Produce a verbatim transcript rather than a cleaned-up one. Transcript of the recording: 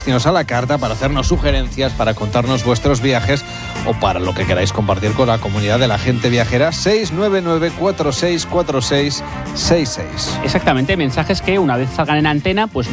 a la carta, para hacernos sugerencias, para contarnos vuestros viajes o para lo que queráis compartir con la comunidad de la gente viajera. Seis nueve nueve cuatro seis cuatro seis seis seis. Exactamente, mensajes que una vez salgan en antena, pues